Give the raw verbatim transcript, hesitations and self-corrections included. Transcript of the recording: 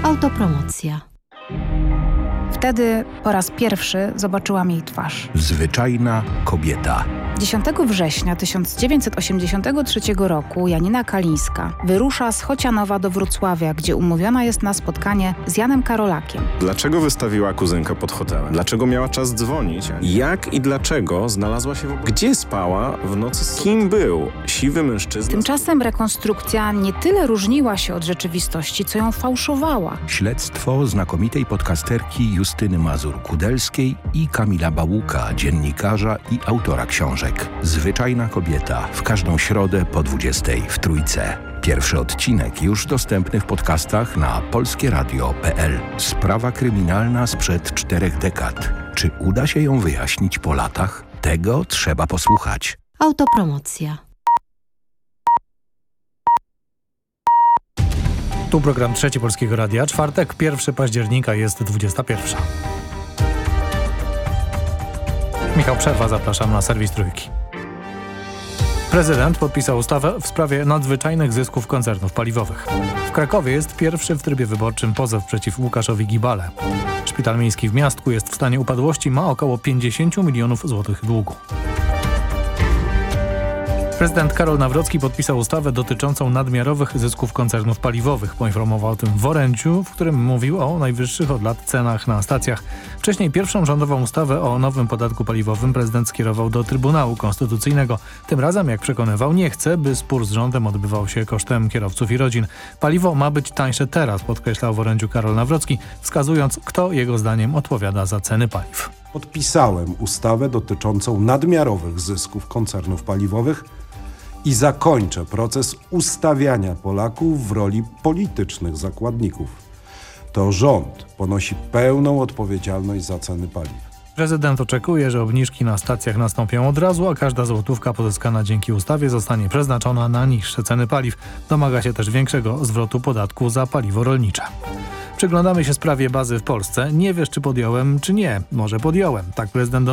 Autopromocja. Wtedy po raz pierwszy zobaczyłam jej twarz. Zwyczajna kobieta. dziesiątego września tysiąc dziewięćset osiemdziesiątego trzeciego roku Janina Kalińska wyrusza z Chocianowa do Wrocławia, gdzie umówiona jest na spotkanie z Janem Karolakiem. Dlaczego wystawiła kuzynkę pod hotelem? Dlaczego miała czas dzwonić? Jak i dlaczego znalazła się w... Gdzie spała w nocy? Z kim był siwy mężczyzna? Tymczasem rekonstrukcja nie tyle różniła się od rzeczywistości, co ją fałszowała. Śledztwo znakomitej podcasterki Justyny Mazur-Kudelskiej i Kamila Bałuka, dziennikarza i autora książek. Zwyczajna kobieta w każdą środę po dwudziestej w Trójce. Pierwszy odcinek już dostępny w podcastach na polskieradio kropka pe el. Sprawa kryminalna sprzed czterech dekad. Czy uda się ją wyjaśnić po latach? Tego trzeba posłuchać. Autopromocja. Tu program Trzeci Polskiego Radia. Czwartek, pierwszego października, jest dwudziesta pierwsza. Michał Przerwa, zapraszam na serwis Trójki. Prezydent podpisał ustawę w sprawie nadzwyczajnych zysków koncernów paliwowych. W Krakowie jest pierwszy w trybie wyborczym pozew przeciw Łukaszowi Gibale. Szpital miejski w Miastku jest w stanie upadłości, ma około pięćdziesiąt milionów złotych długu. Prezydent Karol Nawrocki podpisał ustawę dotyczącą nadmiarowych zysków koncernów paliwowych. Poinformował o tym w orędziu, w którym mówił o najwyższych od lat cenach na stacjach. Wcześniej pierwszą rządową ustawę o nowym podatku paliwowym prezydent skierował do Trybunału Konstytucyjnego. Tym razem, jak przekonywał, nie chce, by spór z rządem odbywał się kosztem kierowców i rodzin. Paliwo ma być tańsze teraz, podkreślał w orędziu Karol Nawrocki, wskazując, kto jego zdaniem odpowiada za ceny paliw. Podpisałem ustawę dotyczącą nadmiarowych zysków koncernów paliwowych i zakończę proces ustawiania Polaków w roli politycznych zakładników. To rząd ponosi pełną odpowiedzialność za ceny paliw. Prezydent oczekuje, że obniżki na stacjach nastąpią od razu, a każda złotówka pozyskana dzięki ustawie zostanie przeznaczona na niższe ceny paliw. Domaga się też większego zwrotu podatku za paliwo rolnicze. Przyglądamy się sprawie bazy w Polsce. Nie wiesz, czy podjąłem, czy nie. Może podjąłem. Tak prezydent